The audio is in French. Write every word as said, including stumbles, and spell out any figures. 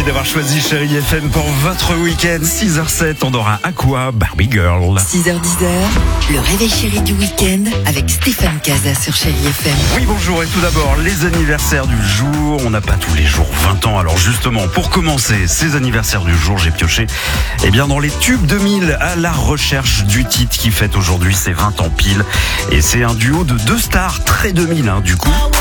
d'avoir choisi Chérie F M pour votre week-end. six heures zéro sept, on aura Aqua, Barbie Girl. six heures dix, le réveil chéri du week-end avec Stéphane Casa sur Chérie F M. Oui, bonjour, et tout d'abord, les anniversaires du jour. On n'a pas tous les jours vingt ans, alors justement, pour commencer ces anniversaires du jour, j'ai pioché eh bien, dans les tubes deux mille à la recherche du titre qui fête aujourd'hui ses vingt ans pile. Et c'est un duo de deux stars très deux mille, hein, du coup.